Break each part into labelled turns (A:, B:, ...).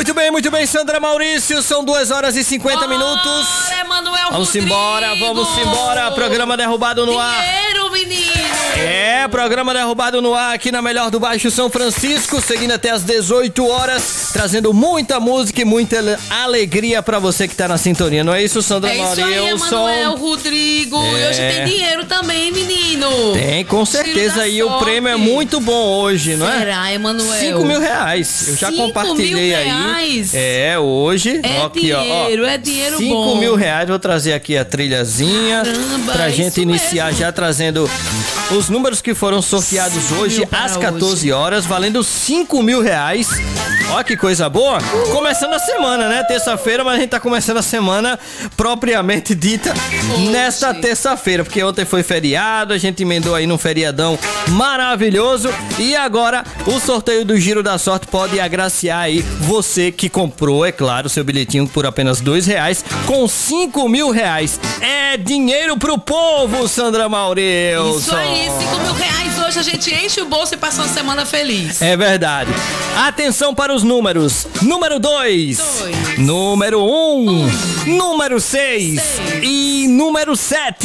A: Muito bem, Sandra Maurício, são 2h50.
B: Emanuel
A: Vamos
B: Rodrigo.
A: embora, programa derrubado no ar.
B: Dinheiro, menino.
A: Programa derrubado no ar aqui na Melhor do Baixo São Francisco, seguindo até as 18 horas, trazendo muita música e muita alegria pra você que tá na sintonia, não é isso, Sandra Maurício?
B: É isso aí, Emanuel Rodrigo. E hoje tem dinheiro também, menino.
A: Tem, com certeza, e o prêmio é muito bom hoje, não é?
B: Será, Emanuel?
A: 5 mil reais, eu já compartilhei aí. Hoje.
B: É dinheiro
A: 5
B: bom.
A: 5 mil reais, vou trazer aqui a trilhazinha.
B: Caramba,
A: pra gente iniciar
B: mesmo.
A: já trazendo os números que foram sorteados hoje às 14 horas, valendo 5 mil reais. Ó que coisa boa. Começando a semana, né? Terça-feira, mas a gente tá começando a semana propriamente dita nesta terça-feira, porque ontem foi feriado, a gente emendou aí num feriadão maravilhoso e agora o sorteio do Giro da Sorte pode agraciar aí você que comprou, é claro, seu bilhetinho por apenas R$2 com 5 mil reais. É dinheiro pro povo, Sandra Maurício.
B: Isso aí, 5 mil reais hoje a gente enche o bolso e passa uma semana feliz.
A: É verdade. Atenção para os números. Número 2. Número 1. Número 6. E número 7.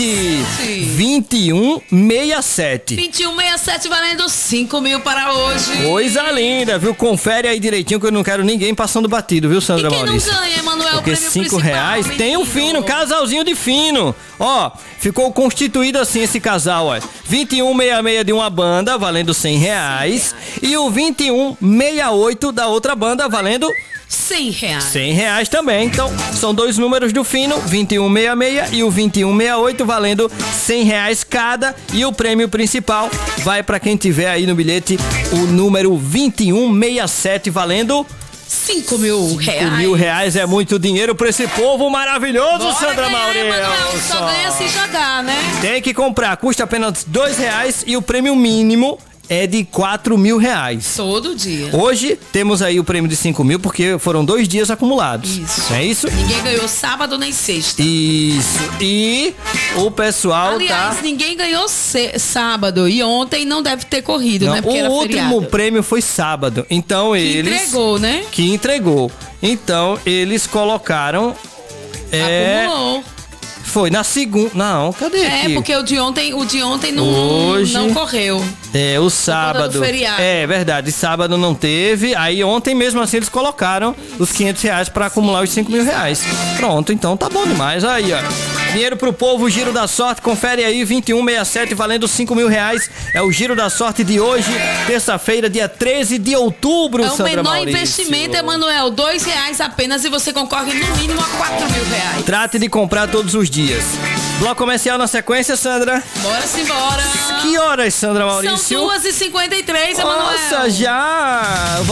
A: 2167.
B: 2167 valendo 5 mil para hoje.
A: Coisa linda, viu? Confere aí direitinho que eu não quero ninguém passando batido, viu, Sandra Maurício?
B: E quem não ganha, Emanuel?
A: Porque
B: o prêmio
A: 5 reais
B: principal,
A: tem um fino, casalzinho de fino. Ó, ficou constituído assim esse casal, ó. 2166 de uma banda, valendo R$100. E o 2168 da outra banda, valendo
B: R$100.
A: R$100 também. Então, são dois números do fino, 2166 e o 2168, valendo R$100 cada. E o prêmio principal vai para quem tiver aí no bilhete o número 2167, valendo
B: 5 mil reais.
A: 5 mil reais é muito dinheiro pra esse povo maravilhoso.
B: Bora
A: Sandra Maurício.
B: Só ganha se jogar, né?
A: Tem que comprar, custa apenas R$2 e o prêmio mínimo é de 4 mil reais.
B: Todo dia.
A: Hoje temos aí o prêmio de 5 mil porque foram 2 dias acumulados.
B: Isso.
A: É isso?
B: Ninguém ganhou sábado nem sexta.
A: Isso. E o pessoal
B: Aliás, ninguém ganhou sábado e ontem não deve ter corrido,
A: não,
B: né? Porque
A: o último prêmio foi sábado. Então
B: entregou, né?
A: Que entregou. Então eles colocaram.
B: Acumulou.
A: Foi na segunda. Não, cadê aqui?
B: Porque o de ontem não correu.
A: O sábado.
B: Do feriado.
A: É verdade, sábado não teve. Aí ontem mesmo assim eles colocaram os R$500 pra acumular os 5 mil reais. Pronto, então tá bom demais. Aí, ó. Dinheiro pro povo, Giro da Sorte. Confere aí, 2167 valendo 5 mil reais. É o Giro da Sorte de hoje, terça-feira, dia 13 de outubro,
B: É o
A: Sandra
B: menor
A: Maurício.
B: investimento, Emanuel. R$2 apenas e você concorre no mínimo a 4 mil reais.
A: Trate de comprar todos os dias. Bloco comercial na sequência, Sandra.
B: Bora embora.
A: Que horas, Sandra Maurício?
B: São 2h53, Emanuel.
A: Nossa, já!